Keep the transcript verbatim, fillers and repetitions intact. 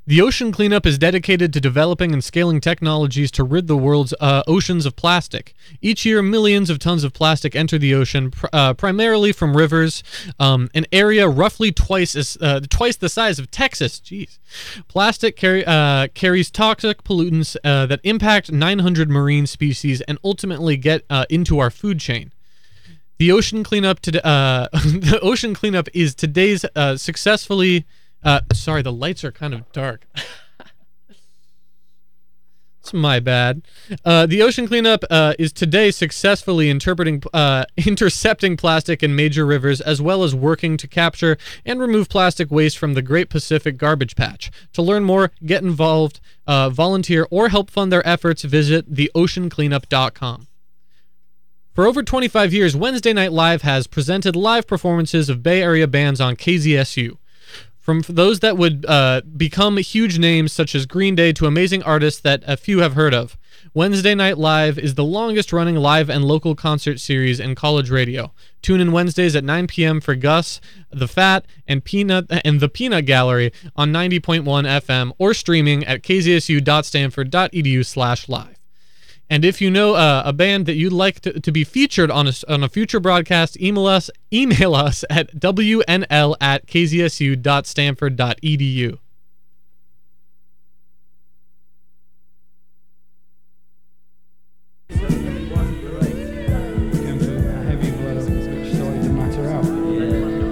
The Ocean Cleanup is dedicated to developing and scaling technologies to rid the world's uh, oceans of plastic. Each year, millions of tons of plastic enter the ocean, pr- uh, primarily from rivers, um, an area roughly twice as uh, twice the size of Texas. Jeez. Plastic carry, uh, carries toxic pollutants uh, that impact nine hundred marine species and ultimately get uh, into our food chain. The Ocean Cleanup to, uh, the Ocean Cleanup is today's uh, successfully. Uh, sorry, the lights are kind of dark. It's my bad. Uh, the Ocean Cleanup uh, is today successfully interpreting, uh, intercepting plastic in major rivers, as well as working to capture and remove plastic waste from the Great Pacific Garbage Patch. To learn more, get involved, uh, volunteer, or help fund their efforts, visit the ocean cleanup dot com. For over twenty-five years, Wednesday Night Live has presented live performances of Bay Area bands on K Z S U. From those that would uh, become huge names such as Green Day to amazing artists that a few have heard of. Wednesday Night Live is the longest-running live and local concert series in college radio. Tune in Wednesdays at nine p.m. for Gus, The Fat, and Peanut and the Peanut Gallery on ninety point one F M or streaming at k z s u dot stanford dot e d u slash live. And if you know uh, a band that you'd like to, to be featured on a, on a future broadcast, email us email us at w n l at k z s u dot stanford dot e d u.